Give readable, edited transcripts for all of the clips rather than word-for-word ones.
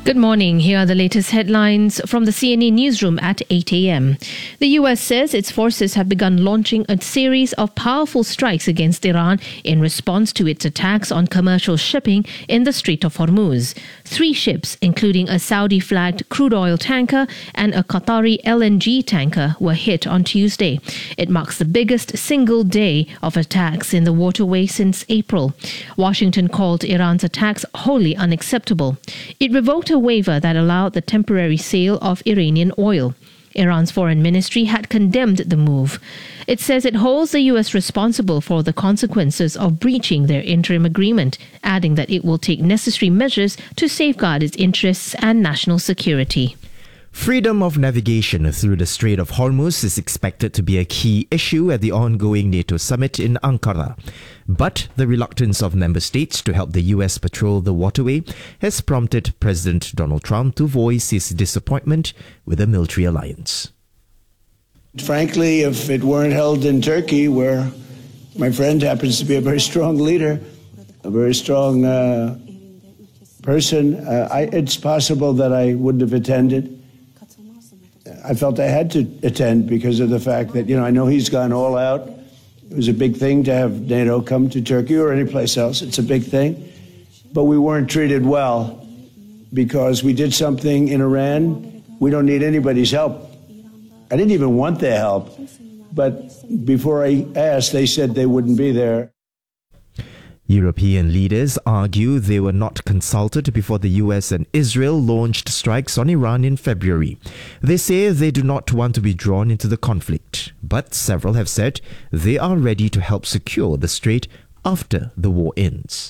Good morning. Here are the latest headlines from the CNA newsroom at 8 a.m. The U.S. says its forces have begun launching a series of powerful strikes against Iran in response to its attacks on commercial shipping in the Strait of Hormuz. 3 ships, including a Saudi-flagged crude oil tanker and a Qatari LNG tanker, were hit on Tuesday. It marks the biggest single day of attacks in the waterway since April. Washington called Iran's attacks wholly unacceptable. It revoked a waiver that allowed the temporary sale of Iranian oil. Iran's foreign ministry had condemned the move. It says it holds the U.S. responsible for the consequences of breaching their interim agreement, adding that it will take necessary measures to safeguard its interests and national security. Freedom of navigation through the Strait of Hormuz is expected to be a key issue at the ongoing NATO summit in Ankara. But the reluctance of member states to help the US patrol the waterway has prompted President Donald Trump to voice his disappointment with the military alliance. Frankly, if it weren't held in Turkey, where my friend happens to be a very strong leader, a very strong person, it's possible that I wouldn't have attended. I felt I had to attend because of the fact that, I know he's gone all out. It was a big thing to have NATO come to Turkey or any place else. It's a big thing. But we weren't treated well because we did something in Iran. We don't need anybody's help. I didn't even want their help. But before I asked, they said they wouldn't be there. European leaders argue they were not consulted before the US and Israel launched strikes on Iran in February. They say they do not want to be drawn into the conflict, but several have said they are ready to help secure the strait after the war ends.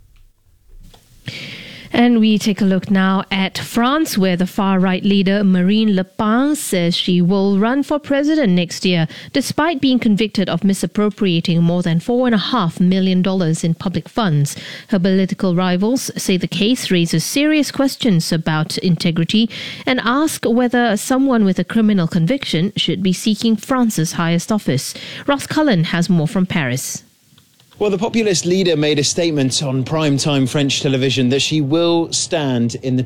And we take a look now at France, where the far-right leader Marine Le Pen says she will run for president next year, despite being convicted of misappropriating more than $4.5 million in public funds. Her political rivals say the case raises serious questions about integrity and ask whether someone with a criminal conviction should be seeking France's highest office. Ross Cullen has more from Paris. Well, the populist leader made a statement on primetime French television that she will stand in the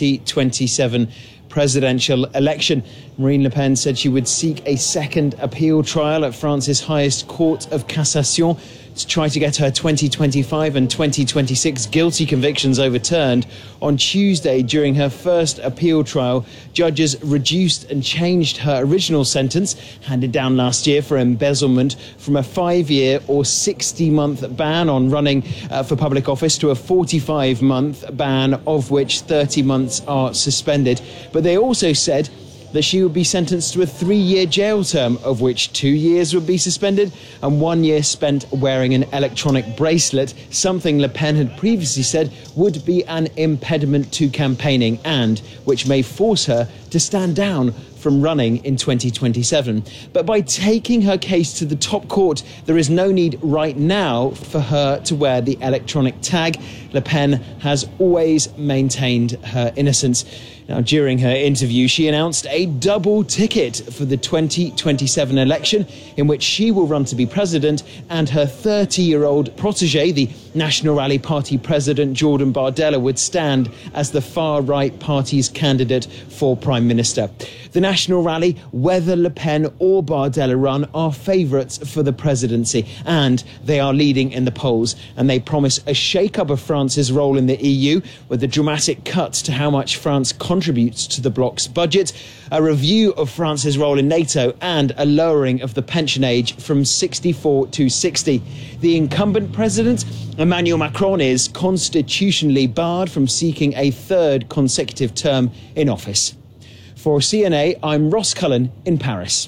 2027 presidential election. Marine Le Pen said she would seek a second appeal trial at France's highest court of cassation to try to get her 2025 and 2026 guilty convictions overturned. On Tuesday, during her first appeal trial, judges reduced and changed her original sentence, handed down last year for embezzlement, from a 5-year or 60-month ban on running for public office to a 45-month ban, of which 30 months are suspended. But they also said that she would be sentenced to a 3-year jail term, of which 2 years would be suspended and 1 year spent wearing an electronic bracelet, something Le Pen had previously said would be an impediment to campaigning and which may force her to stand down from running in 2027. But by taking her case to the top court, there is no need right now for her to wear the electronic tag. Le Pen has always maintained her innocence. Now, during her interview, she announced a double ticket for the 2027 election, in which she will run to be president and her 30-year-old protege, the National Rally Party president Jordan Bardella, would stand as the far-right party's candidate for prime minister. The National Rally, whether Le Pen or Bardella run, are favourites for the presidency, and they are leading in the polls. And they promise a shake-up of France's role in the EU, with a dramatic cut to how much France contributes to the bloc's budget, a review of France's role in NATO, and a lowering of the pension age from 64 to 60. The incumbent president, Emmanuel Macron, is constitutionally barred from seeking a 3rd consecutive term in office. For CNA, I'm Ross Cullen in Paris.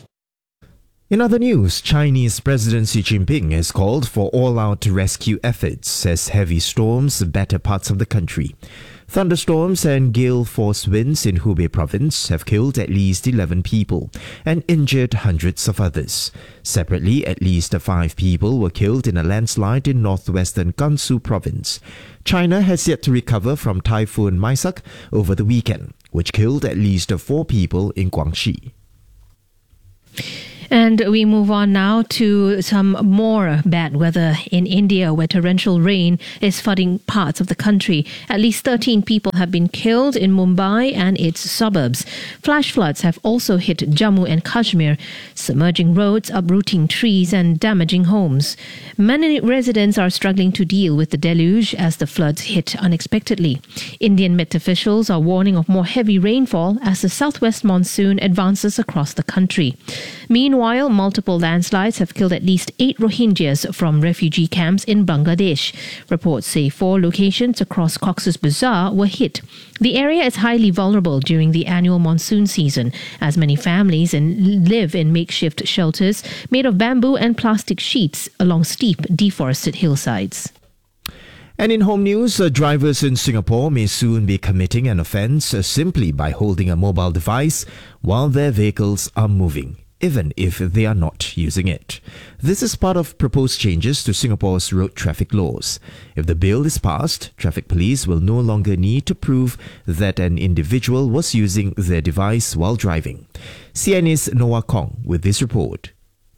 In other news, Chinese President Xi Jinping has called for all-out rescue efforts as heavy storms batter parts of the country. Thunderstorms and gale force winds in Hubei province have killed at least 11 people and injured hundreds of others. Separately, at least 5 people were killed in a landslide in northwestern Gansu province. China has yet to recover from Typhoon Maisak over the weekend, which killed at least 4 people in Guangxi. And we move on now to some more bad weather in India, where torrential rain is flooding parts of the country. At least 13 people have been killed in Mumbai and its suburbs. Flash floods have also hit Jammu and Kashmir, submerging roads, uprooting trees and damaging homes. Many residents are struggling to deal with the deluge as the floods hit unexpectedly. Indian Met officials are warning of more heavy rainfall as the southwest monsoon advances across the country. Meanwhile, multiple landslides have killed at least 8 Rohingyas from refugee camps in Bangladesh. Reports say 4 locations across Cox's Bazar were hit. The area is highly vulnerable during the annual monsoon season, as many families live in makeshift shelters made of bamboo and plastic sheets along steep, deforested hillsides. And in home news, drivers in Singapore may soon be committing an offence simply by holding a mobile device while their vehicles are moving, even if they are not using it. This is part of proposed changes to Singapore's road traffic laws. If the bill is passed, traffic police will no longer need to prove that an individual was using their device while driving. CNA's Noah Kong with this report.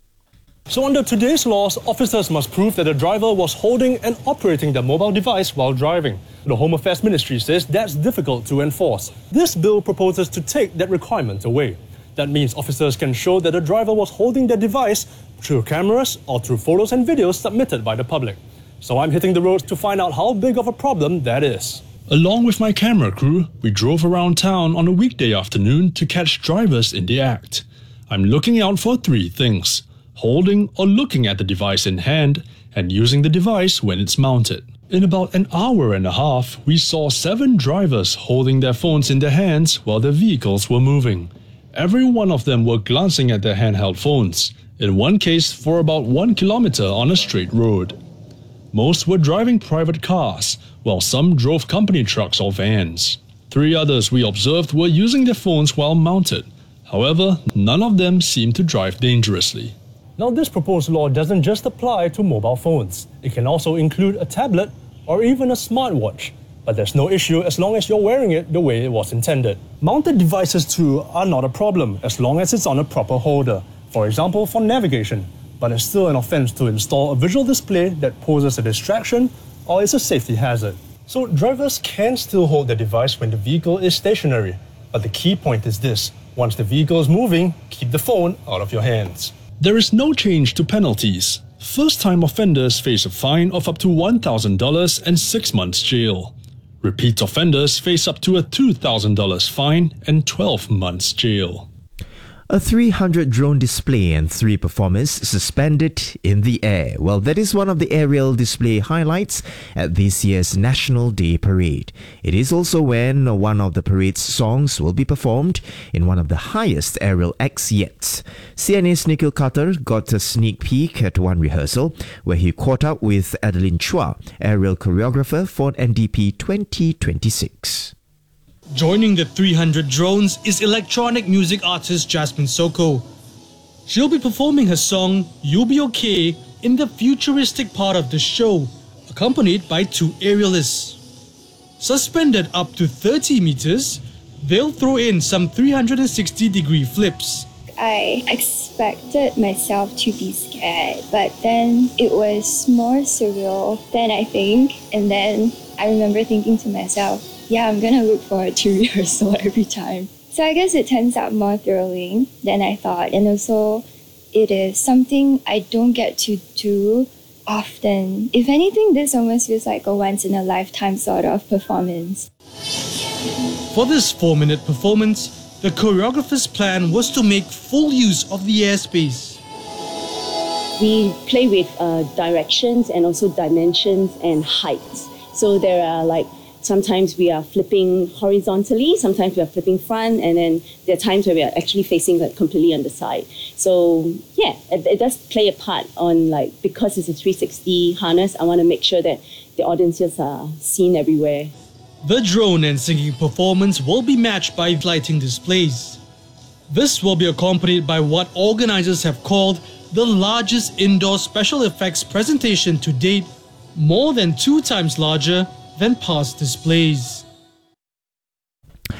So under today's laws, officers must prove that the driver was holding and operating the mobile device while driving. The Home Affairs Ministry says that's difficult to enforce. This bill proposes to take that requirement away. That means officers can show that the driver was holding their device through cameras or through photos and videos submitted by the public. So I'm hitting the roads to find out how big of a problem that is. Along with my camera crew, we drove around town on a weekday afternoon to catch drivers in the act. I'm looking out for 3 things: holding or looking at the device in hand, and using the device when it's mounted. In about an hour and a half, we saw 7 drivers holding their phones in their hands while their vehicles were moving. Every one of them were glancing at their handheld phones, in one case for about 1 kilometer on a straight road. Most were driving private cars, while some drove company trucks or vans. 3 others we observed were using their phones while mounted. However, none of them seemed to drive dangerously. Now, this proposed law doesn't just apply to mobile phones. It can also include a tablet or even a smartwatch. But there's no issue as long as you're wearing it the way it was intended. Mounted devices too are not a problem as long as it's on a proper holder, for example for navigation. But it's still an offence to install a visual display that poses a distraction or is a safety hazard. So drivers can still hold their device when the vehicle is stationary. But the key point is this: once the vehicle is moving, keep the phone out of your hands. There is no change to penalties. First-time offenders face a fine of up to $1,000 and 6 months jail. Repeat offenders face up to a $2,000 fine and 12 months jail. A 300 drone display and 3 performers suspended in the air. Well, that is one of the aerial display highlights at this year's National Day Parade. It is also when one of the parade's songs will be performed in one of the highest aerial acts yet. CNA's Nikhil Khatter got a sneak peek at one rehearsal where he caught up with Adeline Chua, aerial choreographer for NDP 2026. Joining the 300 drones is electronic music artist Jasmine Soko. She'll be performing her song You'll Be Okay in the futuristic part of the show, accompanied by 2 aerialists. Suspended up to 30 meters, they'll throw in some 360-degree flips. I expected myself to be scared, but then it was more surreal than I think. And then I remember thinking to myself, yeah, I'm gonna look forward to rehearsal every time. So I guess it turns out more thrilling than I thought. And also, it is something I don't get to do often. If anything, this almost feels like a once-in-a-lifetime sort of performance. For this 4-minute performance, the choreographer's plan was to make full use of the airspace. We play with directions and also dimensions and heights. So there are sometimes we are flipping horizontally, sometimes we are flipping front, and then there are times where we are actually facing completely on the side. So yeah, it does play a part on because it's a 360 harness, I want to make sure that the audiences are seen everywhere. The drone and singing performance will be matched by lighting displays. This will be accompanied by what organizers have called the largest indoor special effects presentation to date, more than 2 times larger than past displays.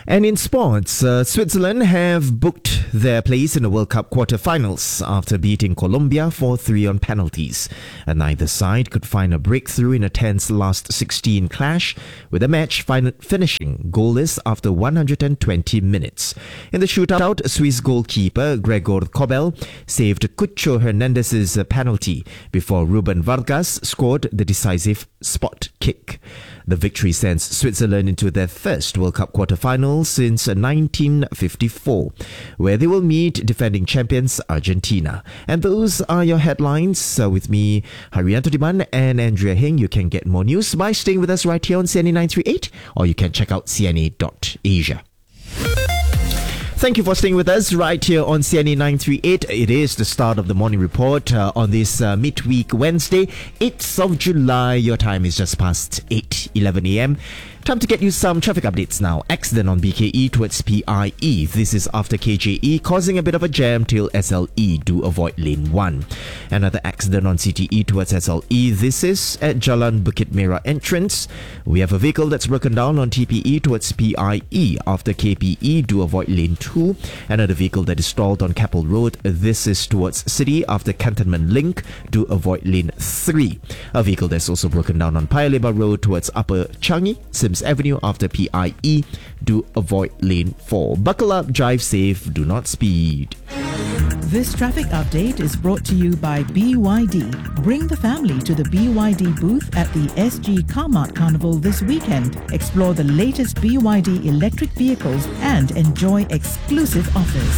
And in sports, Switzerland have booked their place in the World Cup quarter-finals after beating Colombia 4-3 on penalties. And neither side could find a breakthrough in a tense last 16 clash, with the match finishing goalless after 120 minutes. In the shootout, Swiss goalkeeper Gregor Kobel saved Cucho Hernandez's penalty before Ruben Vargas scored the decisive spot kick. The victory sends Switzerland into their first World Cup quarter-final since 1954, where they will meet defending champions Argentina. And those are your headlines. With me, Haryanto Diman and Andrea Heng. You can get more news by staying with us right here on CNA 938, or you can check out cna.asia. Thank you for staying with us right here on CNA 938. It is the start of the morning report on this midweek Wednesday, 8th of July. Your time is just past 8:11 a.m. Time to get you some traffic updates now. Accident on BKE towards PIE. This is after KJE causing a bit of a jam till SLE. Do avoid lane 1. Another accident on CTE towards SLE. This is at Jalan Bukit Merah entrance. We have a vehicle that's broken down on TPE towards PIE after KPE. Do avoid lane 2. Another vehicle that is stalled on Keppel Road. This is towards City after Cantonment Link. Do avoid lane 3. A vehicle that's also broken down on Paya Lebar Road towards Upper Changi, Sims Avenue after PIE. Do avoid lane 4. Buckle up, drive safe, do not speed. This traffic update is brought to you by BYD. Bring the family to the BYD booth at the SG Carmart Carnival this weekend. Explore the latest BYD electric vehicles and enjoy exclusive offers.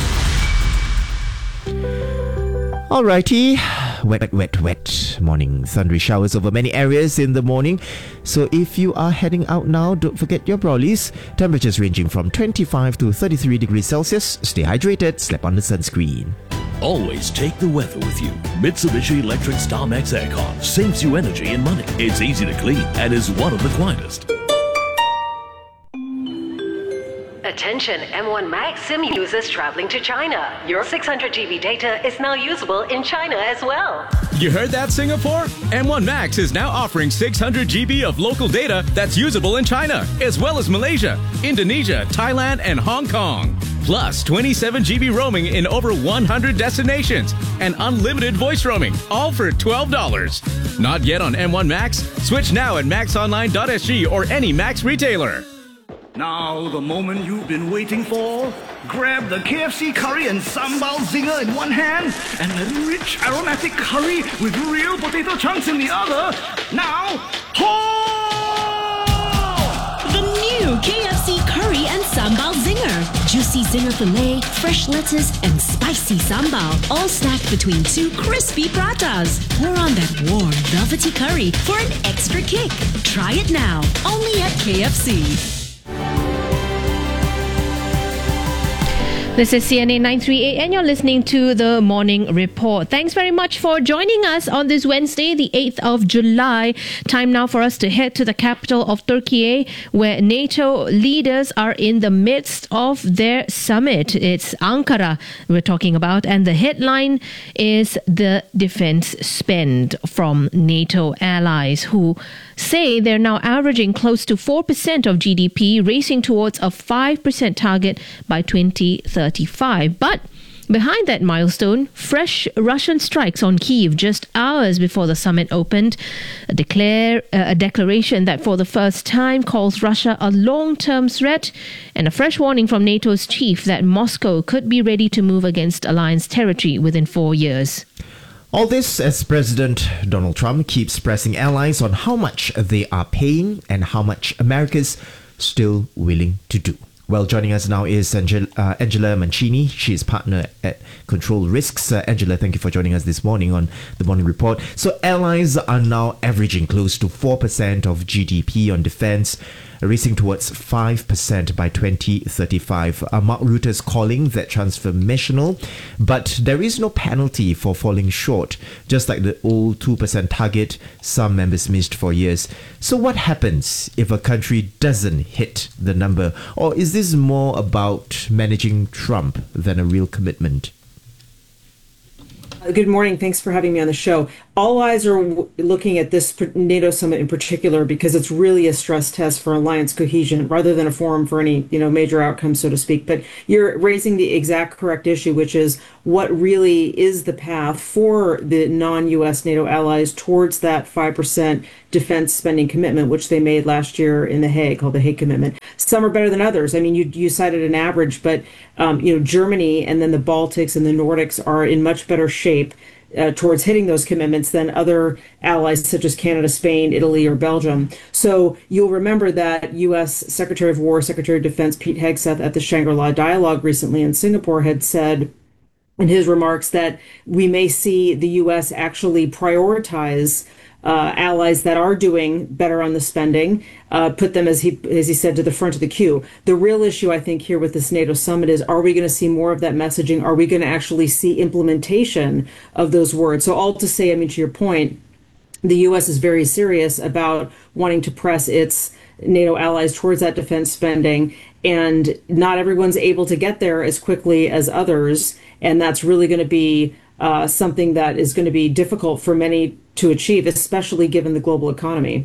Alrighty, wet morning. Thundery showers over many areas in the morning. So if you are heading out now, don't forget your brollies. Temperatures ranging from 25 to 33 degrees Celsius. Stay hydrated, slap on the sunscreen. Always take the weather with you. Mitsubishi Electric StarMax Aircon saves you energy and money. It's easy to clean and is one of the quietest. Attention M1 Max SIM users traveling to China. Your 600 GB data is now usable in China as well. You heard that, Singapore? M1 Max is now offering 600 GB of local data that's usable in China, as well as Malaysia, Indonesia, Thailand, and Hong Kong. Plus 27 GB roaming in over 100 destinations and unlimited voice roaming, all for $12. Not yet on M1 Max? Switch now at maxonline.sg or any Max retailer. Now, the moment you've been waiting for. Grab the KFC curry and sambal zinger in one hand and the rich aromatic curry with real potato chunks in the other. Now, the new KFC curry and sambal zinger. Juicy zinger filet, fresh lettuce, and spicy sambal, all stacked between two crispy pratas. Pour on that warm, velvety curry for an extra kick. Try it now, only at KFC. This is CNA 938 and you're listening to the Morning Report. Thanks very much for joining us on this Wednesday, the 8th of July. Time now for us to head to the capital of Turkey, where NATO leaders are in the midst of their summit. It's Ankara we're talking about, and the headline is the defense spend from NATO allies, who say they're now averaging close to 4% of GDP, racing towards a 5% target by 2035. But behind that milestone, fresh Russian strikes on Kyiv just hours before the summit opened. A declaration that for the first time calls Russia a long-term threat, and a fresh warning from NATO's chief that Moscow could be ready to move against alliance territory within 4 years. All this as President Donald Trump keeps pressing allies on how much they are paying and how much America's still willing to do. Well, joining us now is Angela Mancini. She is partner at Control Risks. Angela, thank you for joining us this morning on the Morning Report. So allies are now averaging close to 4% of GDP on defense, racing towards 5% by 2035. Mark Rutte's calling that transformational, but there is no penalty for falling short, just like the old 2% target some members missed for years. So what happens if a country doesn't hit the number? Or is this more about managing Trump than a real commitment? Good morning. Thanks for having me on the show. All eyes are looking at this NATO summit in particular because it's really a stress test for alliance cohesion rather than a forum for any, major outcomes, so to speak. But you're raising the exact correct issue, which is what really is the path for the non-U.S. NATO allies towards that 5% defense spending commitment, which they made last year in The Hague, called the Hague Commitment. Some are better than others. I mean, you cited an average, but Germany and then the Baltics and the Nordics are in much better shape towards hitting those commitments than other allies such as Canada, Spain, Italy, or Belgium. So you'll remember that U.S. Secretary of War, Secretary of Defense Pete Hegseth at the Shangri-La Dialogue recently in Singapore had said in his remarks that we may see the U.S. actually prioritize allies that are doing better on the spending, put them, as he said, to the front of the queue. The real issue, I think, here with this NATO summit is, are we going to see more of that messaging? Are we going to actually see implementation of those words? So all to say, to your point, the U.S. is very serious about wanting to press its NATO allies towards that defense spending, and not everyone's able to get there as quickly as others, and that's really going to be something that is going to be difficult for many to achieve, especially given the global economy.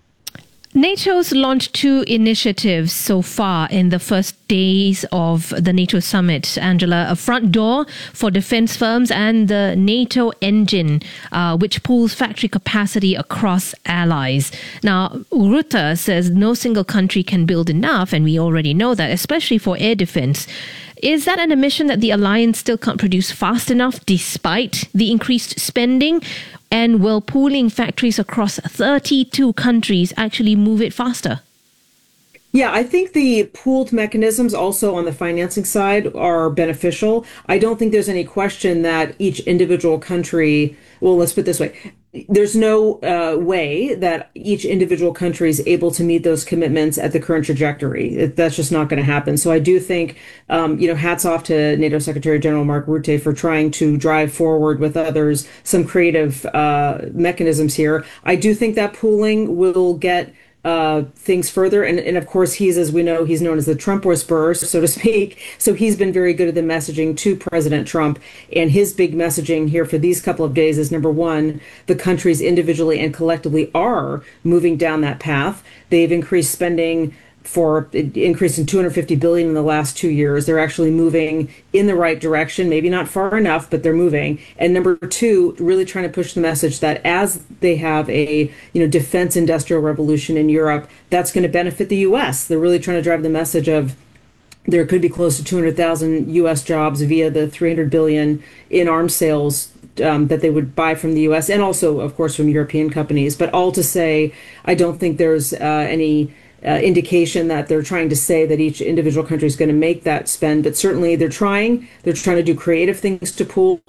NATO's launched 2 initiatives so far in the first days of the NATO summit, Angela. A front door for defense firms and the NATO engine, which pools factory capacity across allies. Now, Rutte says no single country can build enough, and we already know that, especially for air defense. Is that an admission that the alliance still can't produce fast enough despite the increased spending? And will pooling factories across 32 countries actually move it faster? Yeah, I think the pooled mechanisms also on the financing side are beneficial. I don't think there's any question that each individual country, well, let's put it this way. There's no way that each individual country is able to meet those commitments at the current trajectory. That's just not going to happen. So I do think, hats off to NATO Secretary General Mark Rutte for trying to drive forward with others some creative mechanisms here. I do think that pooling will get things further. And of course, as we know, he's known as the Trump whisperer, so to speak. So he's been very good at the messaging to President Trump. And his big messaging here for these couple of days is, number one, the countries individually and collectively are moving down that path. They've increased spending increase in $250 billion in the last 2 years. They're actually moving in the right direction, maybe not far enough, but they're moving. And number two, really trying to push the message that as they have a defense industrial revolution in Europe, that's going to benefit the U.S. They're really trying to drive the message of there could be close to 200,000 U.S. jobs via the $300 billion in arms sales that they would buy from the U.S. and also, of course, from European companies. But all to say, I don't think there's any indication that they're trying to say that each individual country is going to make that spend, but certainly they're trying to do creative things to pool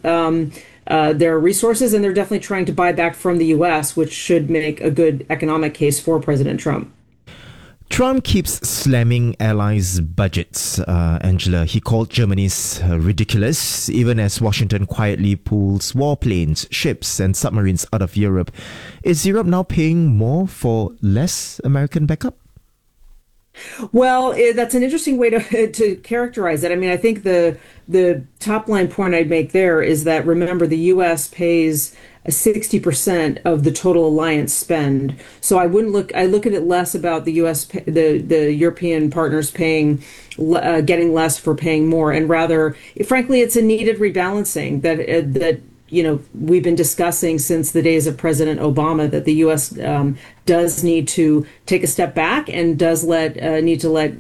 their resources, and they're definitely trying to buy back from the U.S., which should make a good economic case for President Trump. Trump keeps slamming allies' budgets, Angela. He called Germany's ridiculous, even as Washington quietly pulls warplanes, ships and submarines out of Europe. Is Europe now paying more for less American backup? Well, that's an interesting way to characterize it. I think the top line point I'd make there is that, remember, the U.S. pays 60% of the total alliance spend. So I look at it less about the U.S., the European partners getting less for paying more, and rather, frankly, it's a needed rebalancing that we've been discussing since the days of President Obama, that the U.S. does need to take a step back and the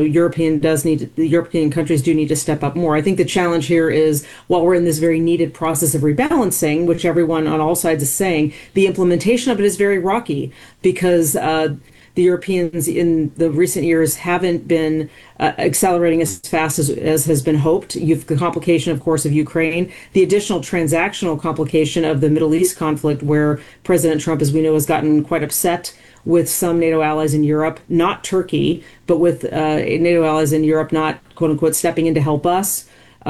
European countries do need to step up more. I think the challenge here is, while we're in this very needed process of rebalancing, which everyone on all sides is saying, the implementation of it is very rocky because the Europeans in the recent years haven't been accelerating as fast as has been hoped. You've the complication, of course, of Ukraine, the additional transactional complication of the Middle East conflict, where President Trump, as we know, has gotten quite upset with some NATO allies in Europe, not Turkey, but with NATO allies in Europe not, quote unquote, stepping in to help us.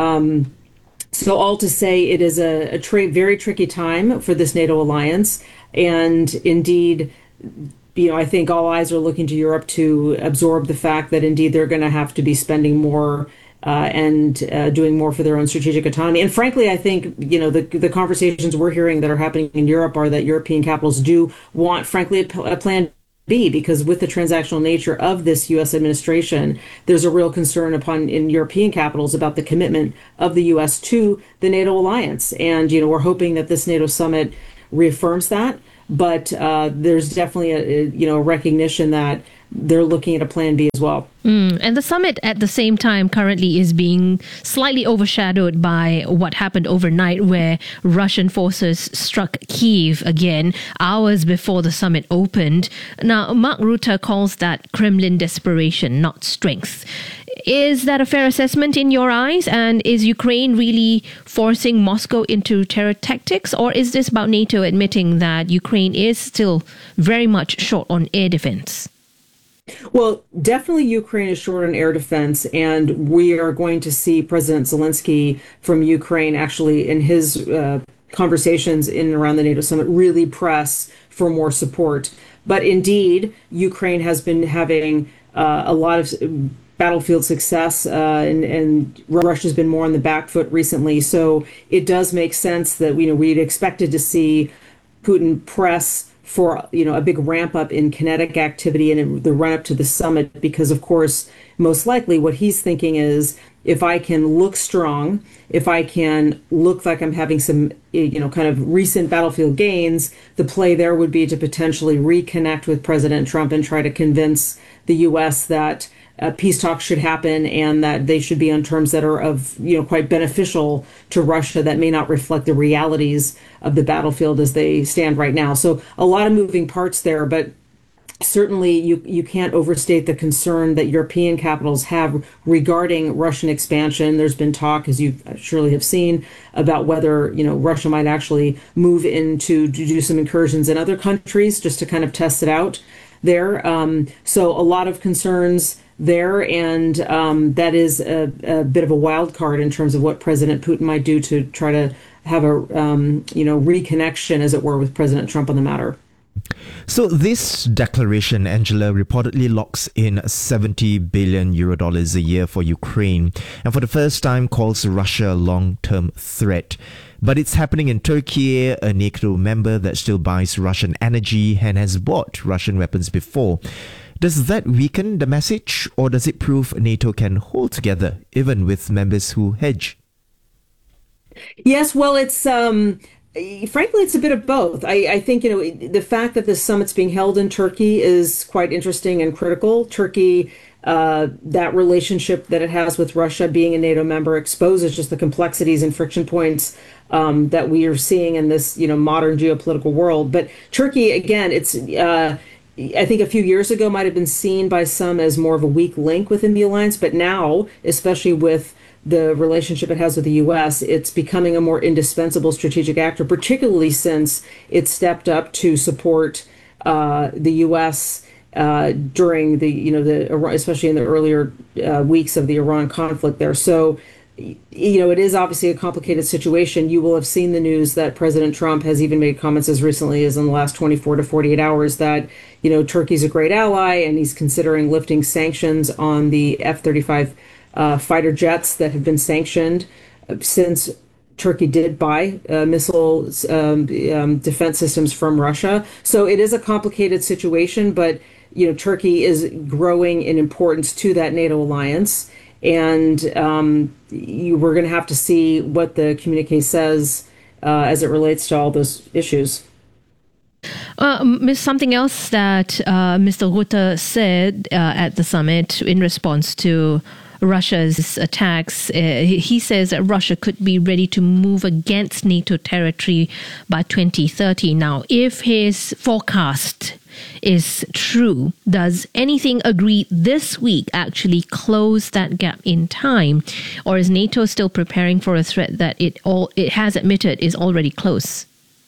So all to say, it is a very tricky time for this NATO alliance. And indeed, I think all eyes are looking to Europe to absorb the fact that indeed they're going to have to be spending more and doing more for their own strategic autonomy. And frankly, I think, the conversations we're hearing that are happening in Europe are that European capitals do want, frankly, a plan B, because with the transactional nature of this U.S. administration, there's a real concern in European capitals about the commitment of the U.S. to the NATO alliance. And, we're hoping that this NATO summit reaffirms that. But there's definitely a recognition that they're looking at a plan B as well. And the summit at the same time currently is being slightly overshadowed by what happened overnight, where Russian forces struck Kyiv again hours before the summit opened. Now, Mark Rutte calls that Kremlin desperation, not strength. Is that a fair assessment in your eyes? And is Ukraine really forcing Moscow into terror tactics? Or is this about NATO admitting that Ukraine is still very much short on air defense? Well, definitely Ukraine is short on air defense, and we are going to see President Zelensky from Ukraine actually in his conversations in and around the NATO summit really press for more support. But indeed, Ukraine has been having a lot of battlefield success, and Russia's been more on the back foot recently. So it does make sense that we'd expected to see Putin press for a big ramp up in kinetic activity and in the run up to the summit, because of course most likely what he's thinking is, if I can look strong, if I can look like I'm having some kind of recent battlefield gains, the play there would be to potentially reconnect with President Trump and try to convince the U.S. that peace talks should happen and that they should be on terms that are of quite beneficial to Russia, that may not reflect the realities of the battlefield as they stand right now. So a lot of moving parts there, but certainly you can't overstate the concern that European capitals have regarding Russian expansion. There's been talk, as you surely have seen, about whether Russia might actually move into to do some incursions in other countries just to kind of test it out there. So a lot of concerns there, and that is a bit of a wild card in terms of what President Putin might do to try to have a reconnection, as it were, with President Trump on the matter. So this declaration, Angela, reportedly locks in €70 billion a year for Ukraine, and for the first time calls Russia a long-term threat. But it's happening in Turkey, a NATO member that still buys Russian energy and has bought Russian weapons before. Does that weaken the message, or does it prove NATO can hold together even with members who hedge? Yes, well, it's frankly, it's a bit of both. I think, the fact that this summit's being held in Turkey is quite interesting and critical. Turkey, that relationship that it has with Russia, being a NATO member, exposes just the complexities and friction points that we are seeing in this, modern geopolitical world. But Turkey, again, it's I think a few years ago might have been seen by some as more of a weak link within the alliance, but now, especially with the relationship it has with the U.S., it's becoming a more indispensable strategic actor, particularly since it stepped up to support the U.S. During especially in the earlier weeks of the Iran conflict there. So, it is obviously a complicated situation. You will have seen the news that President Trump has even made comments as recently as in the last 24 to 48 hours that, Turkey's a great ally, and he's considering lifting sanctions on the F-35 fighter jets that have been sanctioned since Turkey did buy missile defense systems from Russia. So it is a complicated situation, but Turkey is growing in importance to that NATO alliance, and we're going to have to see what the communique says as it relates to all those issues. Something else that Mr. Rutte said at the summit in response to Russia's attacks, he says that Russia could be ready to move against NATO territory by 2030. Now, if his forecast is true, does anything agreed this week actually close that gap in time? Or is NATO still preparing for a threat that it has admitted is already close?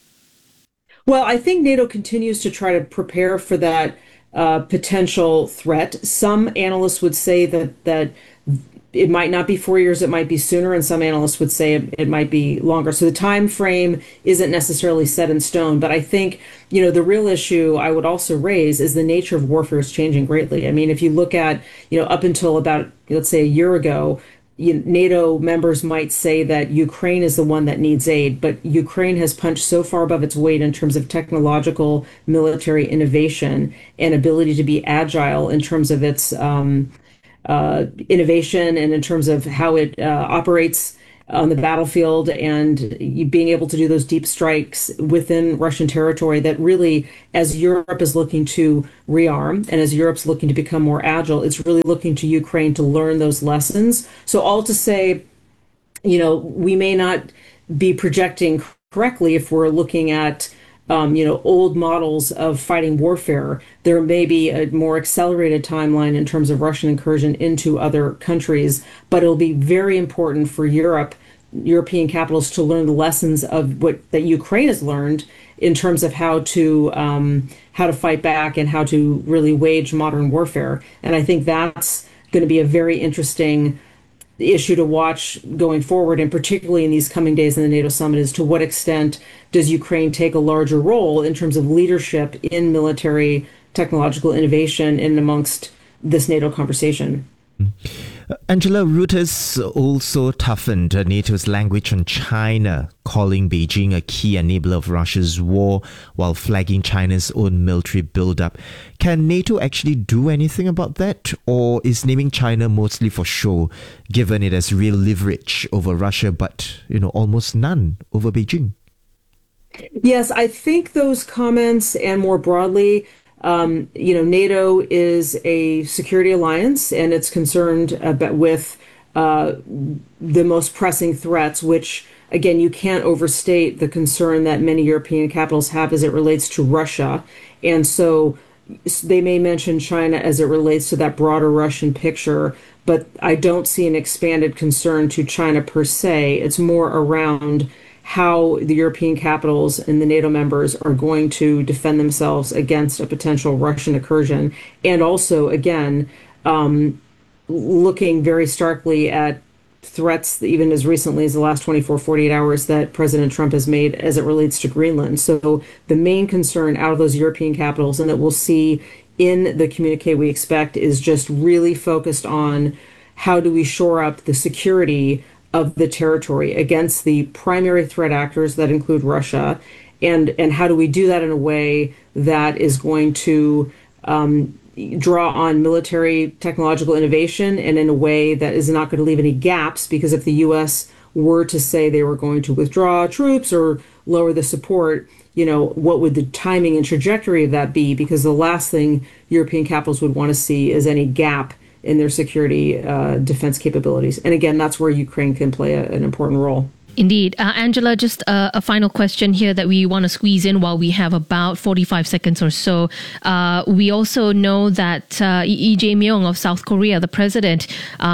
Well, I think NATO continues to try to prepare for that potential threat. Some analysts would say that it might not be 4 years, it might be sooner, and some analysts would say it might be longer. So the time frame isn't necessarily set in stone. But I think, the real issue I would also raise is the nature of warfare is changing greatly. I mean, if you look at, up until about, let's say, a year ago, NATO members might say that Ukraine is the one that needs aid, but Ukraine has punched so far above its weight in terms of technological military innovation and ability to be agile in terms of its innovation and in terms of how it operates on the battlefield and being able to do those deep strikes within Russian territory, that really, as Europe is looking to rearm and as Europe's looking to become more agile, it's really looking to Ukraine to learn those lessons. So all to say, we may not be projecting correctly if we're looking at old models of fighting warfare. There may be a more accelerated timeline in terms of Russian incursion into other countries, but it'll be very important for European capitals to learn the lessons of that Ukraine has learned in terms of how to fight back and how to really wage modern warfare. And I think that's going to be a very interesting issue to watch going forward, and particularly in these coming days in the NATO summit, is to what extent does Ukraine take a larger role in terms of leadership in military technological innovation in amongst this NATO conversation. Angela, Reuters also toughened NATO's language on China, calling Beijing a key enabler of Russia's war while flagging China's own military buildup. Can NATO actually do anything about that, or is naming China mostly for show, given it has real leverage over Russia but, almost none over Beijing? Yes, I think those comments, and more broadly, NATO is a security alliance, and it's concerned with the most pressing threats, which, again, you can't overstate the concern that many European capitals have as it relates to Russia. And so they may mention China as it relates to that broader Russian picture, but I don't see an expanded concern to China per se. It's more around how the European capitals and the NATO members are going to defend themselves against a potential Russian incursion. And also, again, looking very starkly at threats, even as recently as the last 48 hours, that President Trump has made as it relates to Greenland. So the main concern out of those European capitals, and that we'll see in the communique we expect, is just really focused on how do we shore up the security of the territory against the primary threat actors that include Russia, and how do we do that in a way that is going to draw on military technological innovation, and in a way that is not going to leave any gaps, because if the U.S. were to say they were going to withdraw troops or lower the support, what would the timing and trajectory of that be? Because the last thing European capitals would want to see is any gap in their security defense capabilities. And again, that's where Ukraine can play an important role. Indeed. Angela, just a final question here that we want to squeeze in while we have about 45 seconds or so. We also know that Lee Jae-myung of South Korea, the president,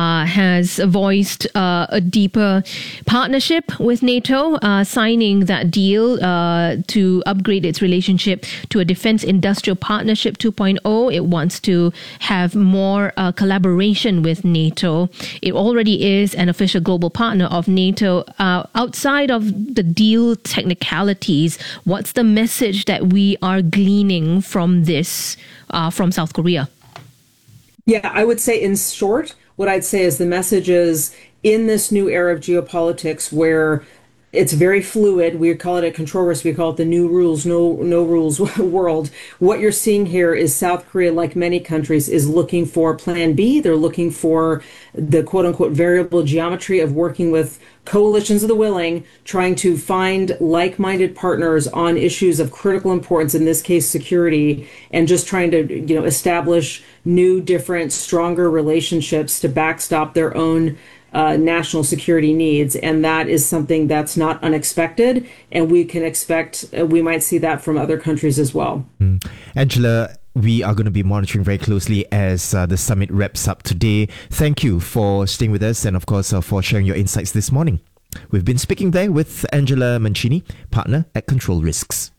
has voiced a deeper partnership with NATO, signing that deal to upgrade its relationship to a defense industrial partnership 2.0. It wants to have more collaboration with NATO. It already is an official global partner of NATO. Outside of the deal technicalities, what's the message that we are gleaning from this, from South Korea? Yeah, I would say in short, what I'd say is the message is, in this new era of geopolitics where it's very fluid, we call it a control risk, we call it the new rules, no rules world. What you're seeing here is South Korea, like many countries, is looking for plan B. They're looking for the quote unquote variable geometry of working with coalitions of the willing, trying to find like-minded partners on issues of critical importance, in this case security, and just trying to establish new, different, stronger relationships to backstop their own national security needs. And that is something that's not unexpected, and we can expect we might see that from other countries as well. Angela, we are going to be monitoring very closely as the summit wraps up today. Thank you for staying with us, and of course for sharing your insights this morning. We've been speaking there with Angela Mancini, partner at Control Risks.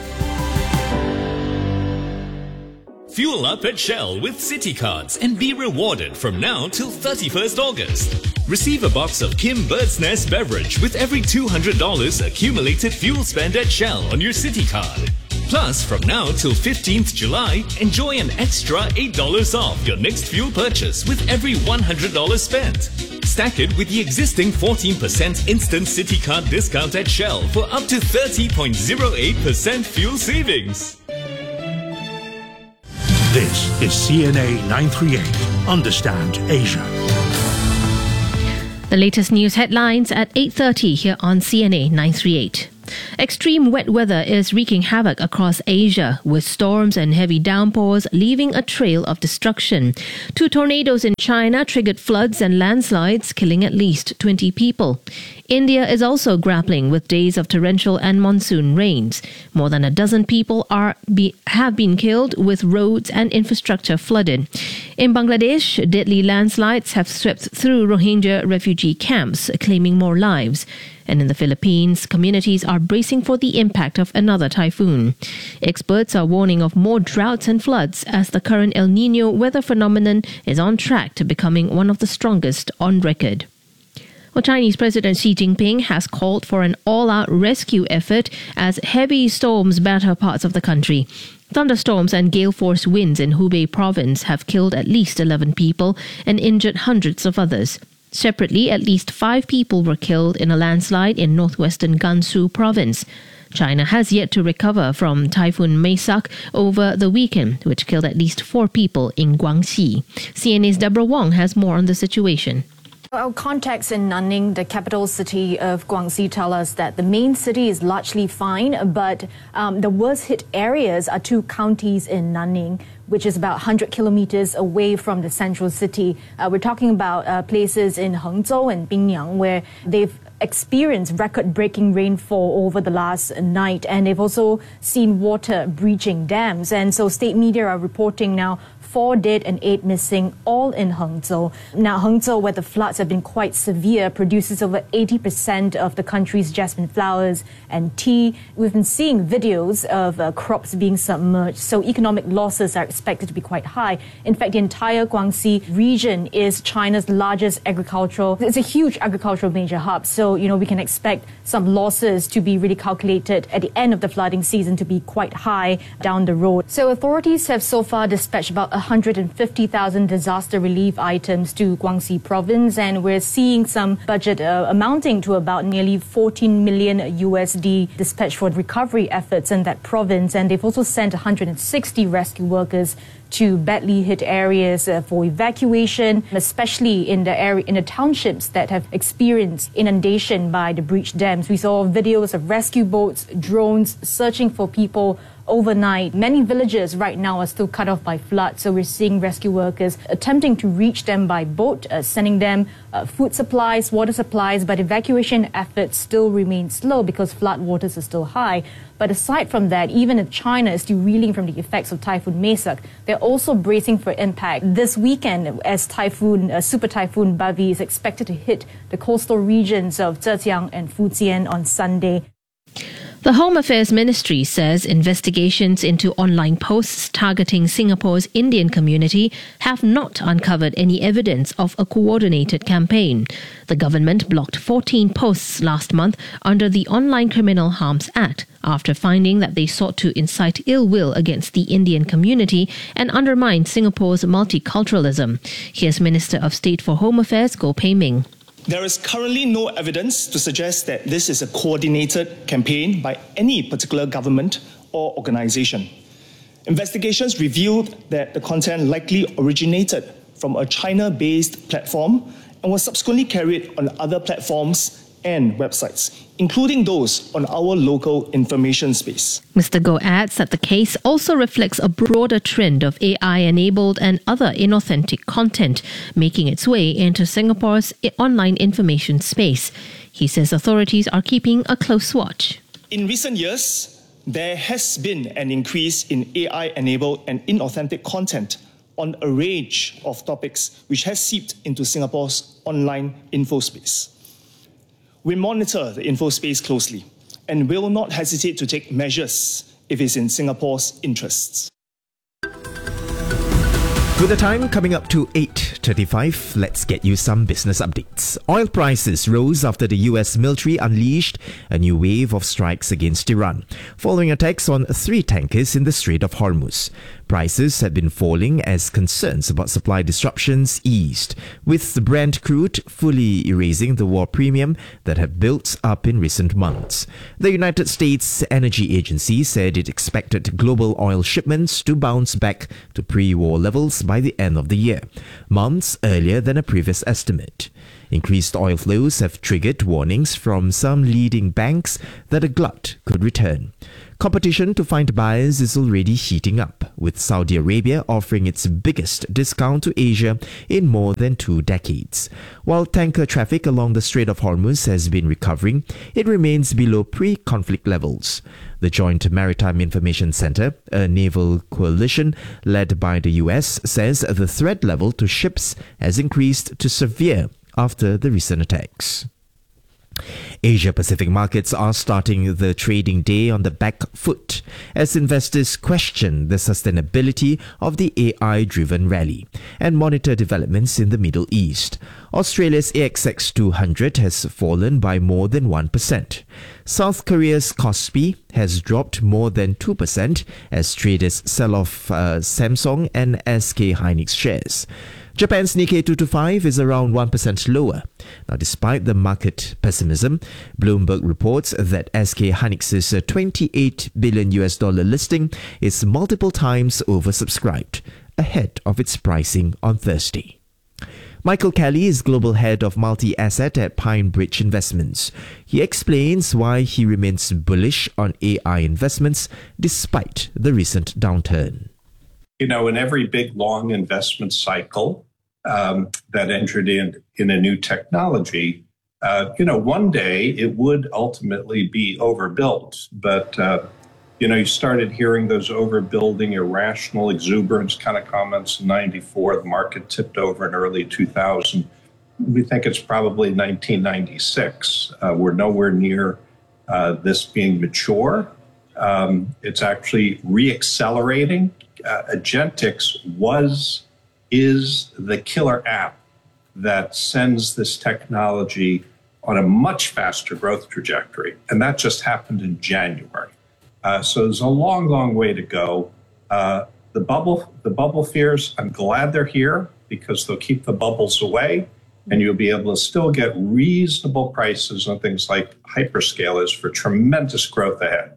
Fuel up at Shell with Citi Cards and be rewarded from now till 31st August. Receive a box of Kim Bird's Nest beverage with every $200 accumulated fuel spend at Shell on your Citi Card. Plus, from now till 15th July, enjoy an extra $8 off your next fuel purchase with every $100 spent. Stack it with the existing 14% instant City Card discount at Shell for up to 30.08% fuel savings. This is CNA 938. Understand Asia. The latest news headlines at 8:30 here on CNA 938. Extreme wet weather is wreaking havoc across Asia, with storms and heavy downpours leaving a trail of destruction. 2 tornadoes in China triggered floods and landslides, killing at least 20 people. India is also grappling with days of torrential and monsoon rains. More than a dozen people have been killed, with roads and infrastructure flooded. In Bangladesh, deadly landslides have swept through Rohingya refugee camps, claiming more lives. And in the Philippines, communities are bracing for the impact of another typhoon. Experts are warning of more droughts and floods as the current El Niño weather phenomenon is on track to becoming one of the strongest on record. Well, Chinese President Xi Jinping has called for an all-out rescue effort as heavy storms batter parts of the country. Thunderstorms and gale-force winds in Hubei province have killed at least 11 people and injured hundreds of others. Separately, at least 5 people were killed in a landslide in northwestern Gansu province. China has yet to recover from Typhoon Maisak over the weekend, which killed at least 4 people in Guangxi. CNA's Deborah Wong has more on the situation. Our contacts in Nanning, the capital city of Guangxi, tell us that the main city is largely fine, but the worst hit areas are 2 counties in Nanning, which is about 100 kilometers away from the central city. We're talking about places in Hangzhou and Binyang, where they've experienced record-breaking rainfall over the last night, and they've also seen water breaching dams. And so state media are reporting now 4 dead and 8 missing, all in Hangzhou. Now, Hangzhou, where the floods have been quite severe, produces over 80% of the country's jasmine flowers and tea. We've been seeing videos of crops being submerged, so economic losses are expected to be quite high. In fact, the entire Guangxi region is China's largest it's a huge agricultural major hub. So, we can expect some losses to be really calculated at the end of the flooding season to be quite high down the road. So authorities have so far dispatched about 150,000 disaster relief items to Guangxi province, and we're seeing some budget amounting to about nearly 14 million USD dispatched for recovery efforts in that province. And they've also sent 160 rescue workers to badly hit areas for evacuation, especially in the townships that have experienced inundation by the breached dams. We saw videos of rescue boats, drones searching for people overnight. Many villages right now are still cut off by flood, so we're seeing rescue workers attempting to reach them by boat, sending them food supplies, water supplies, but evacuation efforts still remain slow because flood waters are still high. But aside from that, even if China is still reeling from the effects of Typhoon Maisak, they're also bracing for impact this weekend as Super Typhoon Bavi is expected to hit the coastal regions of Zhejiang and Fujian on Sunday. The Home Affairs Ministry says investigations into online posts targeting Singapore's Indian community have not uncovered any evidence of a coordinated campaign. The government blocked 14 posts last month under the Online Criminal Harms Act after finding that they sought to incite ill will against the Indian community and undermine Singapore's multiculturalism. Here's Minister of State for Home Affairs, Goh Pei Ming. There is currently no evidence to suggest that this is a coordinated campaign by any particular government or organisation. Investigations revealed that the content likely originated from a China-based platform and was subsequently carried on other platforms and websites, including those on our local information space. Mr. Goh adds that the case also reflects a broader trend of AI-enabled and other inauthentic content making its way into Singapore's online information space. He says authorities are keeping a close watch. In recent years, there has been an increase in AI-enabled and inauthentic content on a range of topics which has seeped into Singapore's online info space. We monitor the info space closely and will not hesitate to take measures if it's in Singapore's interests. With the time coming up to 8:35, let's get you some business updates. Oil prices rose after the US military unleashed a new wave of strikes against Iran, following attacks on 3 tankers in the Strait of Hormuz. Prices have been falling as concerns about supply disruptions eased, with the Brent crude fully erasing the war premium that had built up in recent months. The United States Energy Agency said it expected global oil shipments to bounce back to pre-war levels by the end of the year, months earlier than a previous estimate. Increased oil flows have triggered warnings from some leading banks that a glut could return. Competition to find buyers is already heating up, with Saudi Arabia offering its biggest discount to Asia in more than 2 decades. While tanker traffic along the Strait of Hormuz has been recovering, it remains below pre-conflict levels. The Joint Maritime Information Center, a naval coalition led by the US, says the threat level to ships has increased to severe after the recent attacks. Asia-Pacific markets are starting the trading day on the back foot as investors question the sustainability of the AI-driven rally and monitor developments in the Middle East. Australia's ASX 200 has fallen by more than 1%. South Korea's Kospi has dropped more than 2% as traders sell off Samsung and SK Hynix shares. Japan's Nikkei 225 is around 1% lower. Now, despite the market pessimism, Bloomberg reports that SK Hynix's $28 billion listing is multiple times oversubscribed, ahead of its pricing on Thursday. Michael Kelly is global head of multi-asset at PineBridge Investments. He explains why he remains bullish on AI investments despite the recent downturn. You know, in every big, long investment cycle that entered in a new technology, one day it would ultimately be overbuilt. But, you started hearing those overbuilding, irrational, exuberance kind of comments in 94. The market tipped over in early 2000. We think it's probably 1996. We're nowhere near this being mature. It's actually reaccelerating. Agentix is the killer app that sends this technology on a much faster growth trajectory. And that just happened in January. So there's a long, long way to go. The bubble fears, I'm glad they're here because they'll keep the bubbles away and you'll be able to still get reasonable prices on things like hyperscalers for tremendous growth ahead.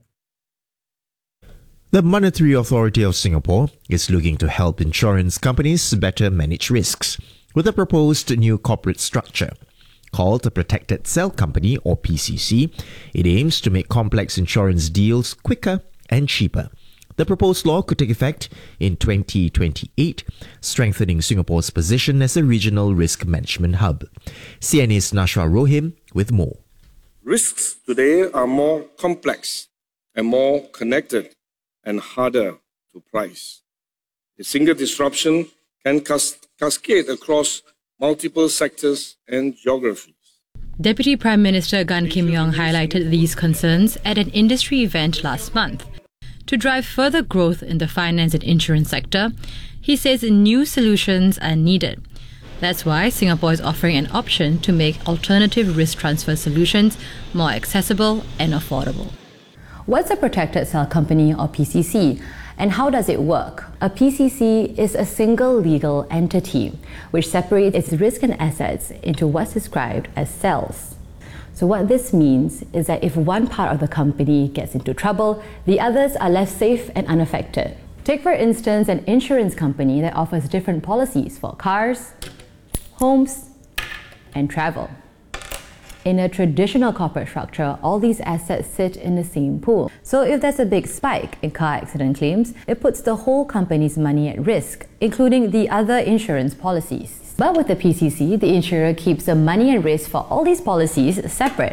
The Monetary Authority of Singapore is looking to help insurance companies better manage risks with a proposed new corporate structure. Called a Protected Cell Company or PCC, it aims to make complex insurance deals quicker and cheaper. The proposed law could take effect in 2028, strengthening Singapore's position as a regional risk management hub. CNA's Nashra Rohim with more. Risks today are more complex and more connected and harder to price. A single disruption can cascade across multiple sectors and geographies. Deputy Prime Minister Gan Kim Yong highlighted these concerns at an industry event last month. To drive further growth in the finance and insurance sector, he says new solutions are needed. That's why Singapore is offering an option to make alternative risk transfer solutions more accessible and affordable. What's a Protected Cell Company or PCC, and how does it work? A PCC is a single legal entity which separates its risk and assets into what's described as cells. So what this means is that if one part of the company gets into trouble, the others are left safe and unaffected. Take for instance an insurance company that offers different policies for cars, homes, and travel. In a traditional corporate structure, all these assets sit in the same pool. So if there's a big spike in car accident claims, it puts the whole company's money at risk, including the other insurance policies. But with the PCC, the insurer keeps the money and risk for all these policies separate.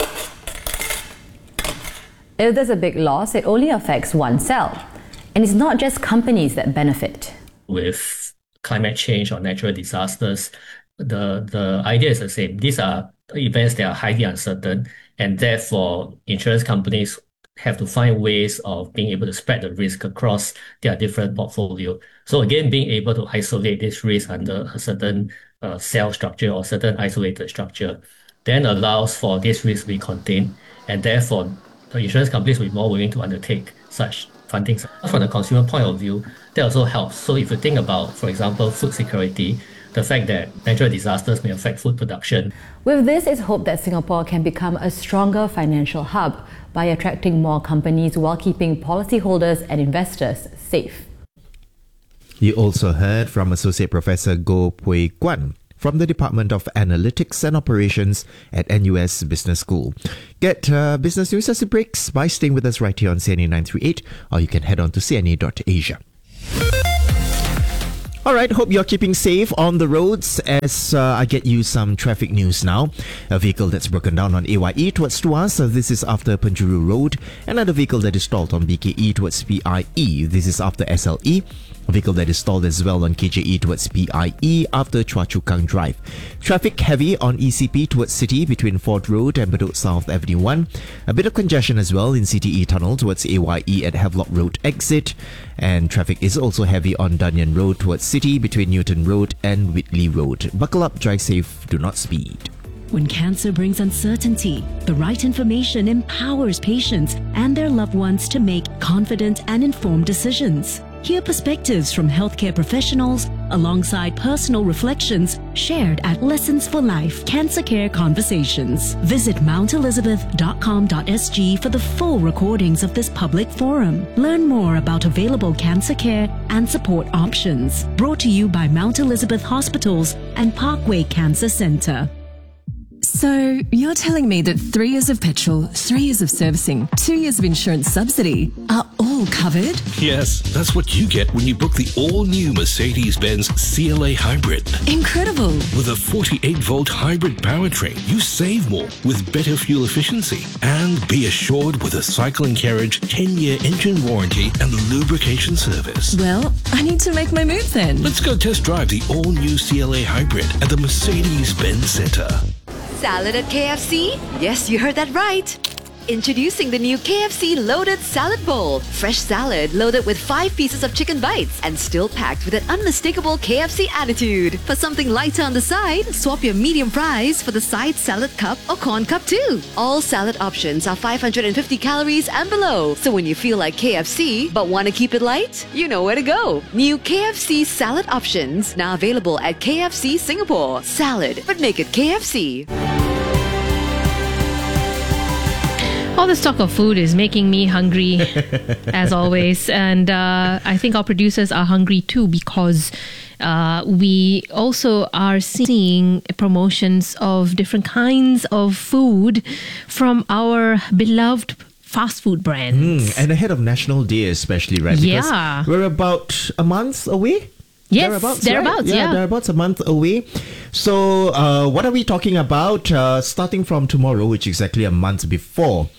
If there's a big loss, it only affects one cell. And it's not just companies that benefit. With climate change or natural disasters, the idea is the same. These are events that are highly uncertain, and therefore insurance companies have to find ways of being able to spread the risk across their different portfolio. So again, being able to isolate this risk under a certain cell structure or certain isolated structure then allows for this risk to be contained, and therefore the insurance companies will be more willing to undertake such funding. From the consumer point of view, that also helps. So if you think about, for example, food security, the fact that natural disasters may affect food production. With this, it's hoped that Singapore can become a stronger financial hub by attracting more companies while keeping policyholders and investors safe. You also heard from Associate Professor Goh Pui Kwan from the Department of Analytics and Operations at NUS Business School. Get business news as it breaks by staying with us right here on CNA 938, or you can head on to cna.asia. Alright, hope you're keeping safe on the roads as I get you some traffic news now. A vehicle that's broken down on AYE towards Tuas, this is after Penjuru Road. Another vehicle that is stalled on BKE towards PIE, this is after SLE. A vehicle that is stalled as well on KJE towards PIE after Chua Chu Kang Drive. Traffic heavy on ECP towards City between Ford Road and Bedok South Avenue 1. A bit of congestion as well in CTE Tunnel towards AYE at Havelock Road exit. And traffic is also heavy on Dunyan Road towards City between Newton Road and Whitley Road. Buckle up, drive safe, do not speed. When cancer brings uncertainty, the right information empowers patients and their loved ones to make confident and informed decisions. Hear perspectives from healthcare professionals alongside personal reflections shared at Lessons for Life Cancer Care Conversations. Visit mountelizabeth.com.sg for the full recordings of this public forum. Learn more about available cancer care and support options. Brought to you by Mount Elizabeth Hospitals and Parkway Cancer Centre. So, you're telling me that 3 years of petrol, 3 years of servicing, 2 years of insurance subsidy are all covered? Yes, that's what you get when you book the all-new Mercedes-Benz CLA Hybrid. Incredible! With a 48-volt hybrid powertrain, you save more with better fuel efficiency. And be assured with a cycle and carriage 10-year engine warranty and lubrication service. Well, I need to make my move then. Let's go test drive the all-new CLA Hybrid at the Mercedes-Benz Centre. Salad at KFC? Yes, you heard that right. Introducing the new KFC Loaded Salad Bowl. Fresh salad loaded with 5 pieces of chicken bites and still packed with an unmistakable KFC attitude. For something lighter on the side, swap your medium fries for the side salad cup or corn cup too. All salad options are 550 calories and below. So when you feel like KFC but want to keep it light, you know where to go. New KFC salad options now available at KFC Singapore. Salad, but make it KFC. All this talk of food is making me hungry, as always. And I think our producers are hungry too, because we also are seeing promotions of different kinds of food from our beloved fast food brands. And ahead of National Day especially, right? Because we're about a month away. Yes, thereabouts, right? Yeah, thereabouts a month away. So, what are we talking about? Starting from tomorrow, which is exactly a month before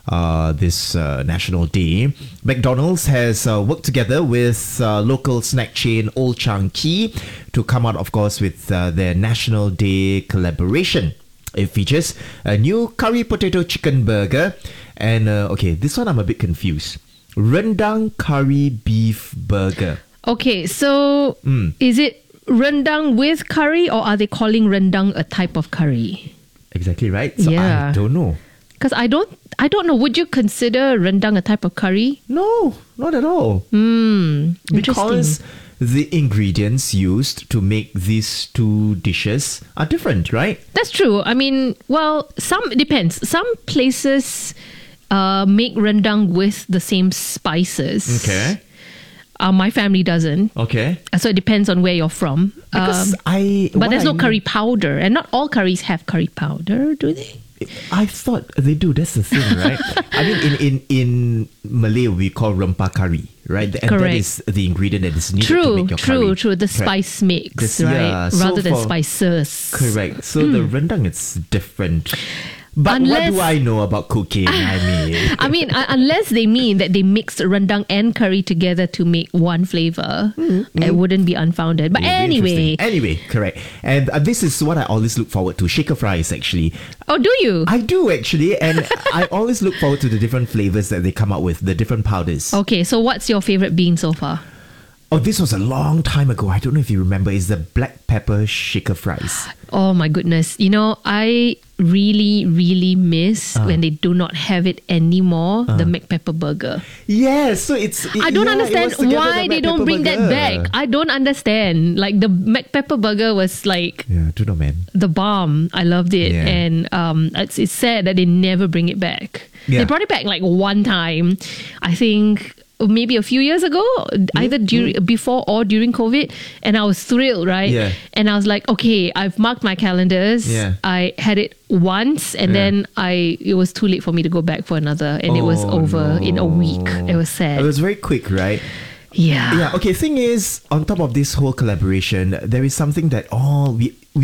this National Day, McDonald's has worked together with local snack chain Old Chang Kee to come out, of course, with their National Day collaboration. It features a new curry potato chicken burger, and okay, this one I'm a bit confused. Rendang curry beef burger. Okay, so is it rendang with curry, or are they calling rendang a type of curry? Exactly right. So I don't know. Because I don't know. Would you consider rendang a type of curry? No, not at all. Because the ingredients used to make these two dishes are different, right? That's true. I mean, well, it depends. Some places make rendang with the same spices. Okay. My family doesn't. Okay. So it depends on where you're from. Because but there's no curry powder. And not all curries have curry powder, do they? I thought they do. That's the thing, right? I mean, in Malay, we call rempah curry, right? And Correct. that is the ingredient that is needed to make your curry. True. The spice mix, right? Rather than spices. Correct. So the rendang is different. But what do I know about cooking? I mean, unless they mean that they mixed rendang and curry together to make one flavor, it wouldn't be unfounded. But anyway. Anyway, correct. And this is what I always look forward to. Shaker fries, actually. Oh, do you? I do, actually. And I always look forward to the different flavors that they come up with, the different powders. Okay, so what's your favorite bean so far? Oh, this was a long time ago. I don't know if you remember. It's the black pepper shaker fries. Oh my goodness. You know, I really, really miss when they do not have it anymore, the McPepper burger. Yes, so I don't understand why they don't bring that back. I don't understand. Like the McPepper burger was like tuna man. the bomb. I loved it, and it's sad that they never bring it back. Yeah. They brought it back like one time, I think. Maybe a few years ago, either before or during COVID, and I was thrilled, right? Yeah. And I was like, okay, I've marked my calendars. Yeah. I had it once, and then it was too late for me to go back for another, and it was over in a week. It was sad. It was very quick, right? Yeah. Yeah. Okay. Thing is, on top of this whole collaboration, there is something that we